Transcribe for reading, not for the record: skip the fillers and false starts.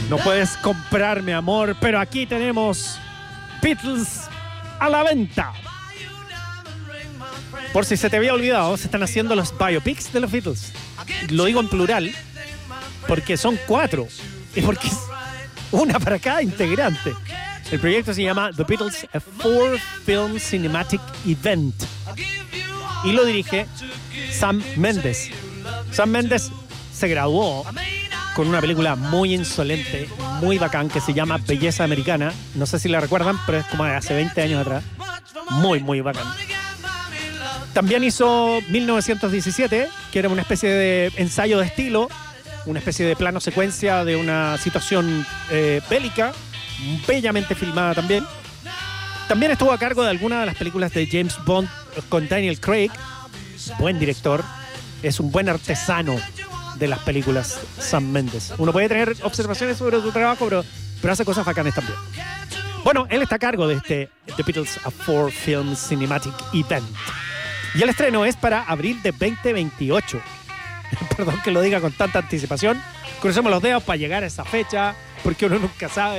No puedes comprarme amor, pero aquí tenemos Beatles a la venta. Por si se te había olvidado, se están haciendo los biopics de los Beatles. Lo digo en plural porque son 4 y porque es una para cada integrante. El proyecto se llama The Beatles, a 4-Film Cinematic Event. Y lo dirige Sam Mendes. Sam Mendes se graduó con una película muy insolente, muy bacán, que se llama Belleza Americana. No sé si la recuerdan, pero es como de hace 20 años atrás. Muy, muy bacán. También hizo 1917, que era una especie de ensayo de estilo, una especie de plano secuencia de una situación bélica, bellamente filmada también. También estuvo a cargo de algunas de las películas de James Bond con Daniel Craig. Buen director, es un buen artesano de las películas Sam Mendes. Uno puede tener observaciones sobre su trabajo, pero hace cosas bacanas también. Bueno, él está a cargo de este The Beatles, a 4-Film Cinematic Event. Y el estreno es para abril de 2028. Perdón que lo diga con tanta anticipación. Crucemos los dedos para llegar a esa fecha, porque uno nunca sabe.